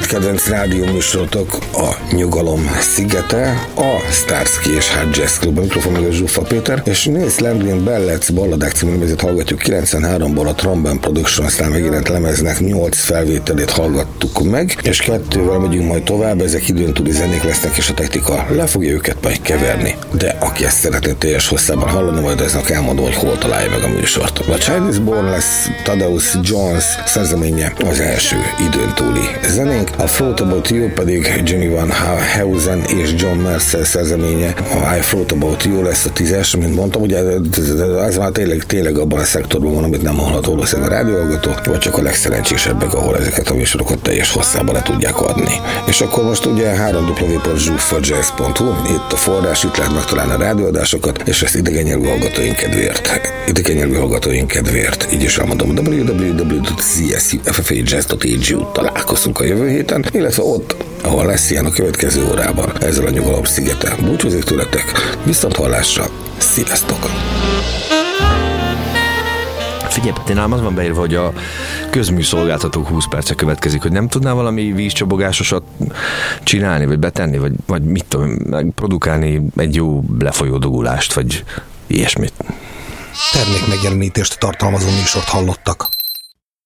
hit kedvenc rádióműsorotok a Nyugalom szigete, a Starsky és Hard Jazz Club, a mikrofon meg a Zsuffa Péter, és Nils Landgren Ballets balladák című lemezét hallgatjuk. 93-ból a Trombone Production aztán megjelent lemeznek 8 felvételét hallgattuk meg, és 2-vel megyünk majd tovább, ezek időn túli zenék lesznek, és a technika le fogja őket majd keverni. De aki ezt szeretné teljes hosszában hallani, majd aznak elmondom, hogy hol találja meg a műsort. A Chinese Born lesz Thaddeus Jones szerzeménye, az első időn túli zenénk, a Float About You pedig Jimmy Van Heusen és John Mercer szerzeménye, a I Float About You lesz a 10-es, mint mondtam, ugye ez már tényleg abban a szektorban van, amit nem hallhat valószínűleg a rádióhallgató, vagy csak a legszerencsésebbek, ahol ezeket a műsorokat teljes hosszában le tudják adni. És akkor most ugye www.zsuffajazz.hu, itt a forrás, itt lehet megtalálni a rádióadásokat, és ezt idegen nyelvű hallgatóink kedvéért, így is elmondom, www.csufffajazz.hu találkozunk a jövő héten, illetve ott, ahol lesz ilyen a következő órában, ezzel a Nyugalom szigete. Búcsúzik tőletek, viszont hallásra, sziasztok! Figyelj, nálam az van beírva, hogy a közműszolgáltatók 20 perce következik, hogy nem tudnál valami vízcsobogásosat csinálni, vagy betenni, vagy mit tudom, produkálni egy jó lefolyó dugulást, vagy ilyesmit. Termék megjelenítést tartalmazó műsort hallottak.